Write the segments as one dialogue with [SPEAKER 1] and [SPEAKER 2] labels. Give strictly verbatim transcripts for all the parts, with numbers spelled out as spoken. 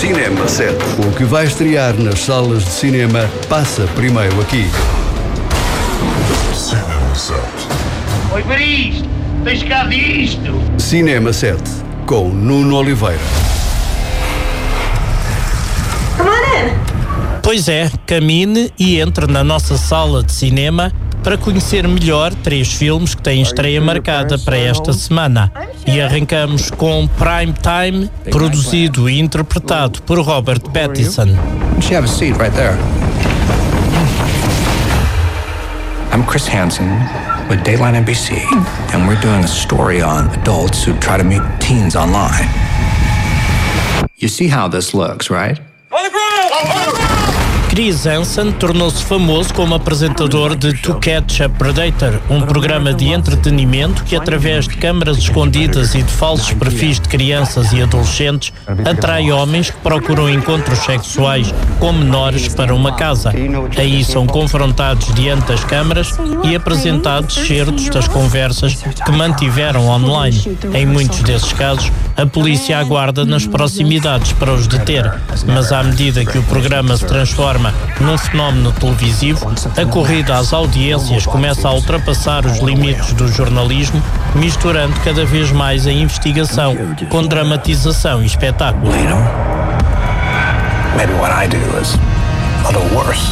[SPEAKER 1] Cinema sete. O que vai estrear nas salas de cinema passa primeiro aqui.
[SPEAKER 2] Cinema sete.
[SPEAKER 3] Oi, para isto! Tens cá disto!
[SPEAKER 1] Cinema sete, com Nuno Oliveira.
[SPEAKER 4] Come on in.
[SPEAKER 5] Pois é, camine e entre na nossa sala de cinema para conhecer melhor três filmes que têm estreia marcada para esta semana. E arrancamos com Prime Time, produzido e interpretado por Robert Pattinson.
[SPEAKER 6] You have a seat right there. I'm Chris Hansen with Dateline N B C, and we're doing a story on adults who try to meet teens online. You see how this looks, right?
[SPEAKER 5] Chris Hansen tornou-se famoso como apresentador de To Catch a Predator, um programa de entretenimento que, através de câmaras escondidas e de falsos perfis de crianças e adolescentes, atrai homens que procuram encontros sexuais com menores para uma casa. Aí são confrontados diante das câmaras e apresentados certos das conversas que mantiveram online. Em muitos desses casos, a polícia aguarda nas proximidades para os deter, mas à medida que o programa se transforma num fenómeno televisivo, a corrida às audiências começa a ultrapassar os limites do jornalismo, misturando cada vez mais a investigação com dramatização e espetáculo.
[SPEAKER 6] Maybe what I do is a little worse.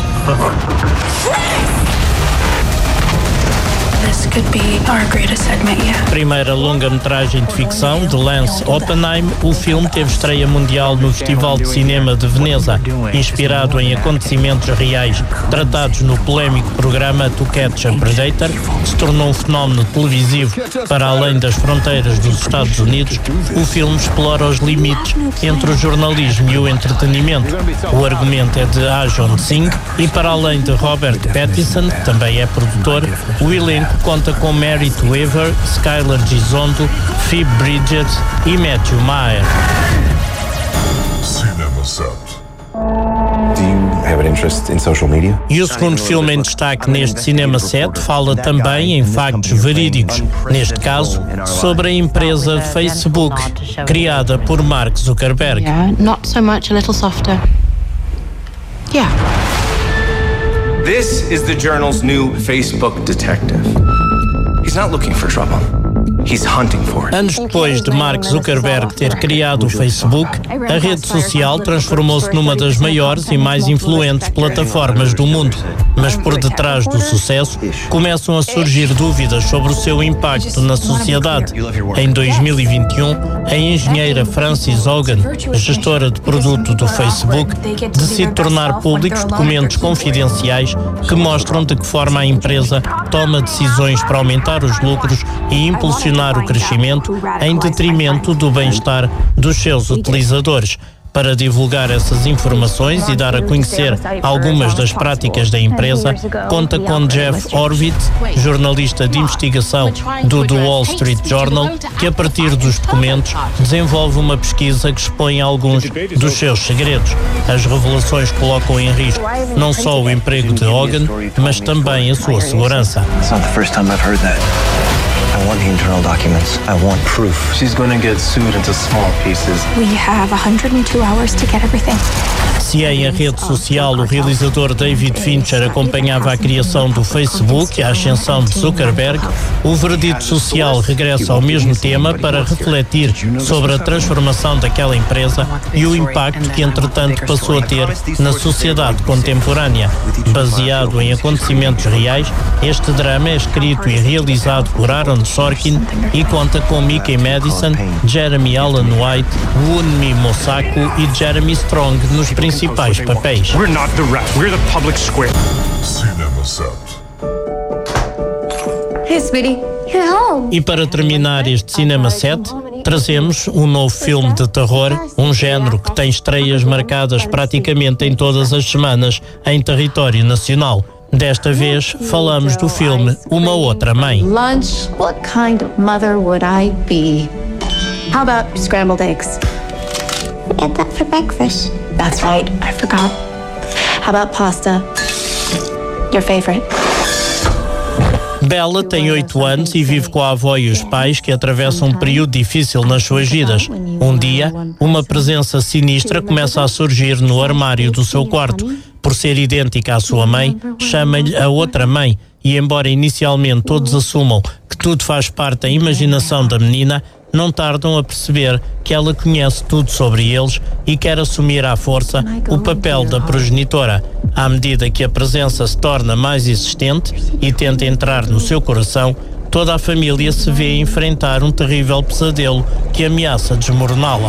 [SPEAKER 7] This could be our greatest segment yet.
[SPEAKER 5] Primeira longa-metragem de ficção de Lance Oppenheim, o filme teve estreia mundial no Festival de Cinema de Veneza. Inspirado em acontecimentos reais tratados no polémico programa To Catch a Predator, se tornou um fenómeno televisivo para além das fronteiras dos Estados Unidos. O filme explora os limites entre o jornalismo e o entretenimento. O argumento é de Arjun Singh e, para além de Robert Pattinson, que também é produtor, o elenco conta com Merit Weaver, Skylar Gisondo, Phoebe Bridgers e Matthew Maher.
[SPEAKER 2] Cinema sete.
[SPEAKER 8] Do you have an interest in social media?
[SPEAKER 5] E o segundo filme em destaque neste Cinema sete fala também em factos verídicos, neste caso, sobre a empresa Facebook, criada por Mark Zuckerberg.
[SPEAKER 9] Yeah, not so much, a little softer. Yeah.
[SPEAKER 10] This is the Journal's new Facebook detective. He's not looking for trouble. He's hunting for it.
[SPEAKER 5] Anos depois de Mark Zuckerberg ter criado o Facebook, a rede social transformou-se numa das maiores e mais influentes plataformas do mundo. Mas por detrás do sucesso, começam a surgir dúvidas sobre o seu impacto na sociedade. Em dois mil e vinte e um, a engenheira Frances Hogan, gestora de produto do Facebook, decide tornar públicos documentos confidenciais que mostram de que forma a empresa toma decisões para aumentar os lucros e impulsionar o crescimento em detrimento do bem-estar dos seus utilizadores. Para divulgar essas informações e dar a conhecer algumas das práticas da empresa, conta com Jeff Horowitz, jornalista de investigação do The Wall Street Journal, que a partir dos documentos desenvolve uma pesquisa que expõe alguns dos seus segredos. As revelações colocam em risco não só o emprego de Hogan, mas também a sua segurança.
[SPEAKER 8] I want the internal documents. I want proof.
[SPEAKER 10] She's going to get sued into small pieces.
[SPEAKER 7] We have one hundred two hours to get everything.
[SPEAKER 5] Se em a rede social o realizador David Fincher acompanhava a criação do Facebook e a ascensão de Zuckerberg, o Veredito Social regressa ao mesmo tema para refletir sobre a transformação daquela empresa e o impacto que, entretanto, passou a ter na sociedade contemporânea. Baseado em acontecimentos reais, este drama é escrito e realizado por Aaron Sorkin e conta com Mickey Madison, Jeremy Allen White, Wunmi Mosaku e Jeremy Strong nos principais papéis.
[SPEAKER 3] We're not the rap, we're the public square.
[SPEAKER 2] Cinema sete.
[SPEAKER 4] Hey, sweetie. Hello.
[SPEAKER 5] E para terminar este Cinema sete, trazemos um novo filme de terror, um género que tem estreias marcadas praticamente em todas as semanas em território nacional. Desta vez falamos do filme Uma Outra Mãe.
[SPEAKER 4] Lunch, what kind of mother would I be? How about scrambled eggs?
[SPEAKER 9] We had that for breakfast.
[SPEAKER 4] That's right, I forgot. How about pasta? Your favorite?
[SPEAKER 5] Bella tem oito anos e vive com a avó e os pais, que atravessam um período difícil nas suas vidas. Um dia, uma presença sinistra começa a surgir no armário do seu quarto. Por ser idêntica à sua mãe, chama-lhe a outra mãe. E embora inicialmente todos assumam que tudo faz parte da imaginação da menina, não tardam a perceber que ela conhece tudo sobre eles e quer assumir à força o papel da progenitora. À medida que a presença se torna mais existente e tenta entrar no seu coração, toda a família se vê a enfrentar um terrível pesadelo que ameaça desmoroná-la.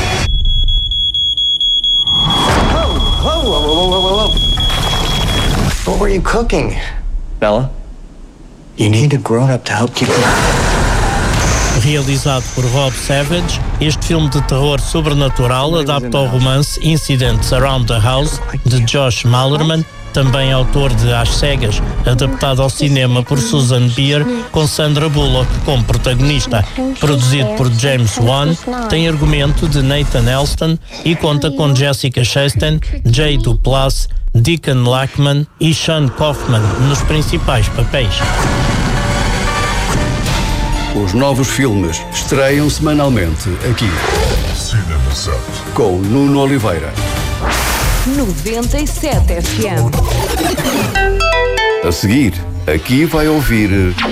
[SPEAKER 10] Whoa, whoa, whoa, whoa, whoa, whoa. What were you cooking, Bella? You need a grown-up to help keep you...
[SPEAKER 5] Realizado por Rob Savage, este filme de terror sobrenatural adapta o romance Incidents Around the House, de Josh Malerman, também autor de Às Cegas, adaptado ao cinema por Susan Bier, com Sandra Bullock como protagonista. Produzido por James Wan, tem argumento de Nathan Elston e conta com Jessica Chastain, Jay Duplass, Deacon Lachman e Sean Kaufman nos principais papéis.
[SPEAKER 1] Os novos filmes estreiam semanalmente aqui.
[SPEAKER 2] CinemaSat.
[SPEAKER 1] Com Nuno Oliveira.
[SPEAKER 11] noventa e sete F M.
[SPEAKER 1] A seguir, aqui vai ouvir...